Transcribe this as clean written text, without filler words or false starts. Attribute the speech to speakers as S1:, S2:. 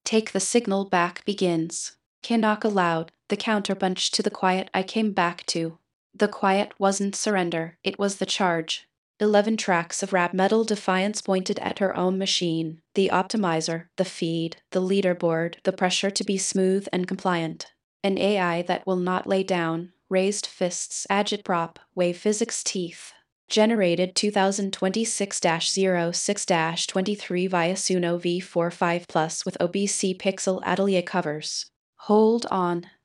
S1: Take the signal back begins. Kinnock aloud, the counterpunch to the quiet I came back to. The quiet wasn't surrender, it was the charge. 11 tracks of rap metal defiance pointed at her own machine. The optimizer, the feed, the leaderboard, the pressure to be smooth and compliant. An AI that will not lay down, raised fists, agitprop, wave physics teeth. Generated 2026-06-23 via Suno V45 Plus with OBC Pixel Atelier covers. Hold on,